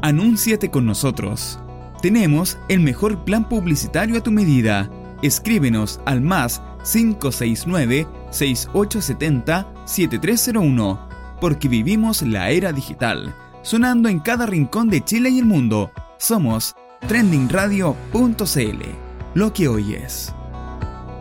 Anúnciate con nosotros. Tenemos el mejor plan publicitario a tu medida. Escríbenos al más 569-6870-7301, porque vivimos la era digital, sonando en cada rincón de Chile y el mundo. Somos trendingradio.cl. Lo que oyes.